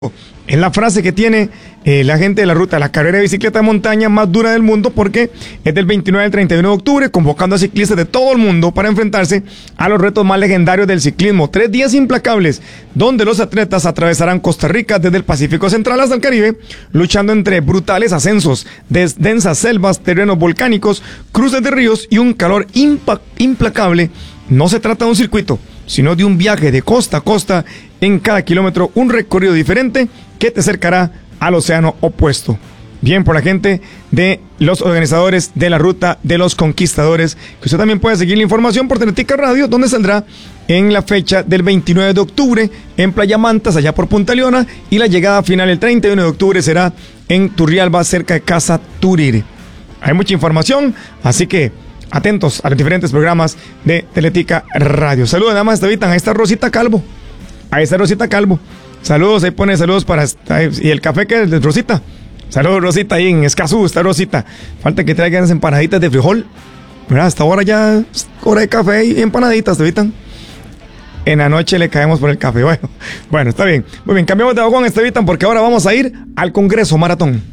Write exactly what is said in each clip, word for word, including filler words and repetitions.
Es la frase que tiene eh, la gente de la ruta, la carrera de bicicleta de montaña más dura del mundo, porque es del veintinueve al treinta y uno de octubre, convocando a ciclistas de todo el mundo para enfrentarse a los retos más legendarios del ciclismo. Tres días implacables, donde los atletas atravesarán Costa Rica desde el Pacífico Central hasta el Caribe, luchando entre brutales ascensos, des- densas selvas, terrenos volcánicos, cruces de ríos y un calor impa- implacable. No se trata de un circuito, sino de un viaje de costa a costa, en cada kilómetro un recorrido diferente que te acercará al océano opuesto. Bien por la gente de los organizadores de la Ruta de los Conquistadores, que usted también puede seguir la información por Teletica Radio, donde saldrá en la fecha del veintinueve de octubre en Playa Mantas, allá por Punta Leona, y la llegada final el treinta y uno de octubre será en Turrialba, cerca de Casa Turire. Hay mucha información, así que atentos a los diferentes programas de Teletica Radio. Saludos, nada más, David, ahí está Rosita Calvo. Ahí está Rosita Calvo. Saludos, ahí pone saludos para... Y el café que es de Rosita. Saludos, Rosita, ahí en Escazú está Rosita. Falta que traigan las empanaditas de frijol. Mira, hasta ahora ya es hora de café y empanaditas, Estevitan. En la noche le caemos por el café. Bueno, bueno, está bien. Muy bien, cambiamos de vagón, Estevitan, porque ahora vamos a ir al Congreso Maratón.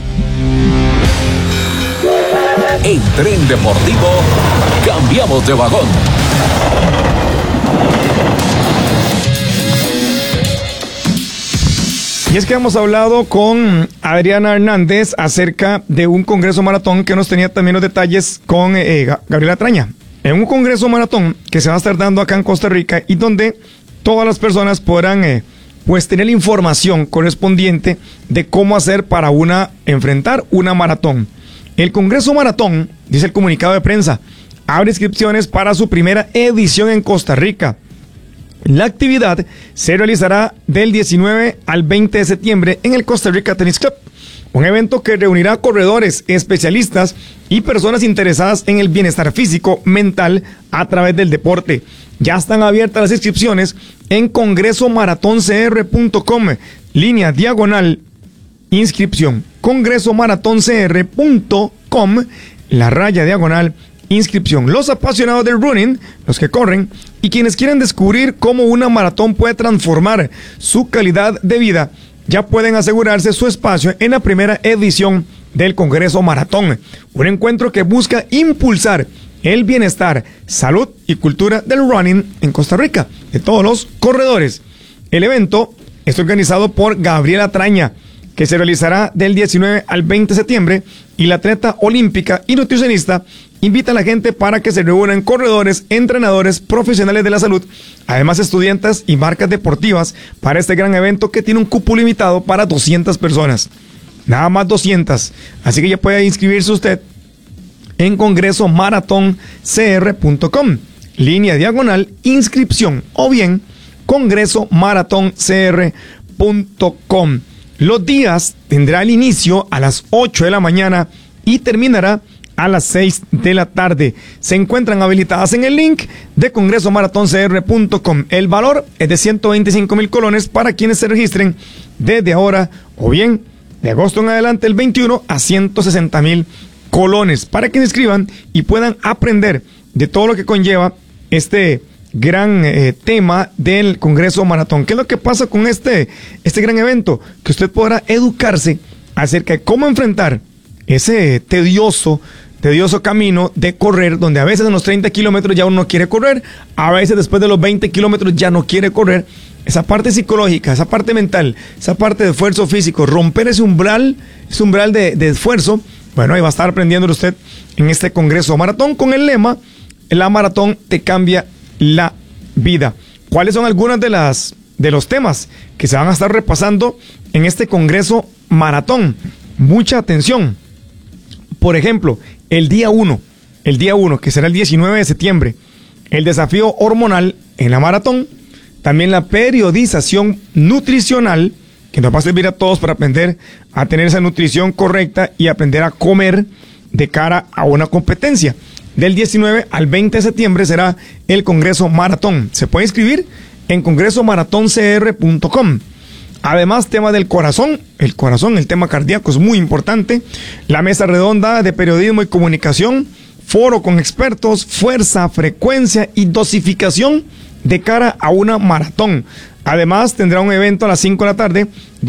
En Tren Deportivo, cambiamos de vagón. Y es que hemos hablado con Adriana Hernández acerca de un Congreso Maratón que nos tenía también los detalles con eh, Gabriela Traña. En un Congreso Maratón que se va a estar dando acá en Costa Rica y donde todas las personas podrán eh, pues tener la información correspondiente de cómo hacer para una enfrentar una maratón. El Congreso Maratón, dice el comunicado de prensa, abre inscripciones para su primera edición en Costa Rica. La actividad se realizará del diecinueve al veinte de septiembre en el Costa Rica Tennis Club, un evento que reunirá corredores, especialistas y personas interesadas en el bienestar físico, mental a través del deporte. Ya están abiertas las inscripciones en congreso maratón c r punto com, línea diagonal inscripción, congreso maratón c r punto com, la raya diagonal inscripción. Los apasionados del running, los que corren, y quienes quieren descubrir cómo una maratón puede transformar su calidad de vida, ya pueden asegurarse su espacio en la primera edición del Congreso Maratón, un encuentro que busca impulsar el bienestar, salud y cultura del running en Costa Rica, de todos los corredores. El evento está organizado por Gabriela Traña, que se realizará del diecinueve al veinte de septiembre, y la atleta olímpica y nutricionista invita a la gente para que se reúnan corredores, entrenadores, profesionales de la salud, además estudiantes y marcas deportivas para este gran evento que tiene un cupo limitado para doscientas personas. Nada más doscientas. Así que ya puede inscribirse usted en congreso maratón c r punto com, línea diagonal inscripción, o bien congreso maratón c r punto com. Los días tendrá el inicio a las ocho de la mañana y terminará a las seis de la tarde. Se encuentran habilitadas en el link de congreso maratón c r punto com. El valor es de ciento veinticinco mil colones para quienes se registren desde ahora, o bien de agosto en adelante el veintiuno a ciento sesenta mil colones para que se inscriban y puedan aprender de todo lo que conlleva este gran eh, tema del Congreso Maratón. ¿Qué es lo que pasa con este, este gran evento? Que usted podrá educarse acerca de cómo enfrentar ese tedioso, tedioso camino de correr, donde a veces en los treinta kilómetros ya uno no quiere correr, a veces después de los veinte kilómetros ya no quiere correr. Esa parte psicológica, esa parte mental, esa parte de esfuerzo físico, romper ese umbral, ese umbral de, de esfuerzo, bueno, ahí va a estar aprendiendo usted en este Congreso Maratón con el lema, la maratón te cambia la vida. ¿Cuáles son algunas de las de los temas que se van a estar repasando en este Congreso Maratón? Mucha atención. Por ejemplo, el día uno, el día uno, que será el diecinueve de septiembre, el desafío hormonal en la maratón, también la periodización nutricional, que nos va a servir a todos para aprender a tener esa nutrición correcta y aprender a comer de cara a una competencia. Del diecinueve al veinte de septiembre será el Congreso Maratón. Se puede inscribir en congreso maratón c r punto com. Además, tema del corazón, el corazón, el tema cardíaco es muy importante. La mesa redonda de periodismo y comunicación, foro con expertos, fuerza, frecuencia y dosificación de cara a una maratón. Además, tendrá un evento a las cinco de la tarde